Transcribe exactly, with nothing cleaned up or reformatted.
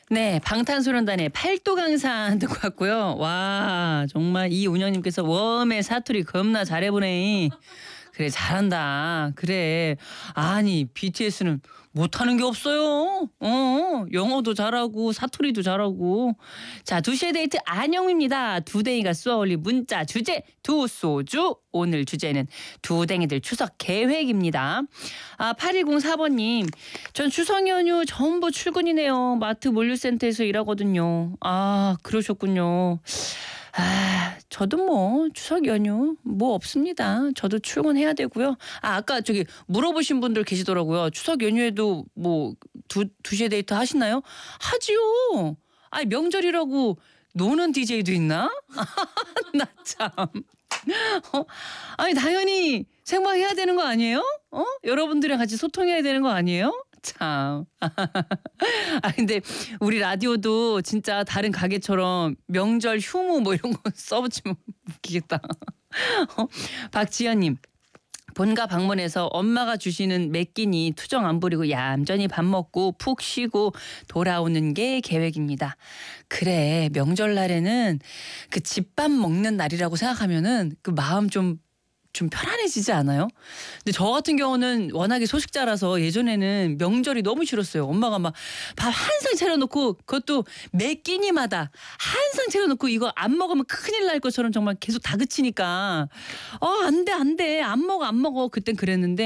네, 방탄소년단의 팔도강산 듣고 왔고요. 와, 정말 이운영님께서 웜의 사투리 겁나 잘해보네. 그래, 잘한다. 그래. 아니, 비티에스는 못하는 게 없어요. 어, 영어도 잘하고 사투리도 잘하고. 자, 두 시의 데이트 안영입니다. 두댕이가 쏘아올린 문자 주제 두 소주. 오늘 주제는 두댕이들 추석 계획입니다. 아, 팔일공사 번님. 전 추석 연휴 전부 출근이네요. 마트 물류센터에서 일하거든요. 아, 그러셨군요. 아, 저도 뭐 추석 연휴 뭐 없습니다. 저도 출근해야 되고요. 아, 아까 저기 물어보신 분들 계시더라고요. 추석 연휴에도 뭐 두, 두 시에 데이트 하시나요? 하지요. 아니, 명절이라고 노는 디제이도 있나? 나 참. 어? 아니, 당연히 생방해야 되는 거 아니에요? 어? 여러분들이랑 같이 소통해야 되는 거 아니에요? 참. 아, 근데 우리 라디오도 진짜 다른 가게처럼 명절 휴무 뭐 이런 거 써붙이면 웃기겠다. 어? 박지연님. 본가 방문해서 엄마가 주시는 몇 끼니 투정 안 부리고 얌전히 밥 먹고 푹 쉬고 돌아오는 게 계획입니다. 그래, 명절날에는 그 집밥 먹는 날이라고 생각하면은 그 마음 좀 좀 편안해지지 않아요? 근데 저 같은 경우는 워낙에 소식자라서 예전에는 명절이 너무 싫었어요. 엄마가 막 밥 한 상 차려놓고 그것도 매 끼니마다 한 상 차려놓고 이거 안 먹으면 큰일 날 것처럼 정말 계속 다그치니까 어, 안 돼, 안 돼. 안 먹어, 안 먹어. 그땐 그랬는데